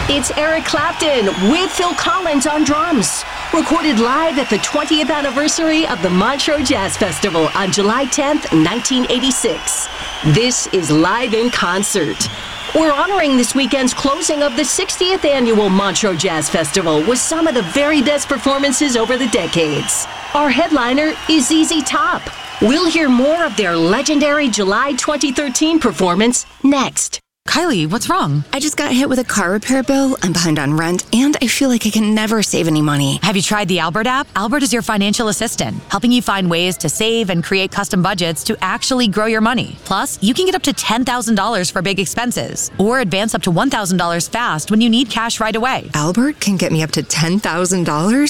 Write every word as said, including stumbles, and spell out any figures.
It's Eric Clapton with Phil Collins on drums. Recorded live at the twentieth anniversary of the Montreux Jazz Festival on July tenth, nineteen eighty-six. This is Live in Concert. We're honoring this weekend's closing of the sixtieth annual Montreux Jazz Festival with some of the very best performances over the decades. Our headliner is Z Z Top. We'll hear more of their legendary July twenty thirteen performance next. Kylie, what's wrong? I just got hit with a car repair bill, I'm behind on rent, and I feel like I can never save any money. Have you tried the Albert app? Albert is your financial assistant, helping you find ways to save and create custom budgets to actually grow your money. Plus, you can get up to ten thousand dollars for big expenses, or advance up to one thousand dollars fast when you need cash right away. Albert can get me up to ten thousand dollars?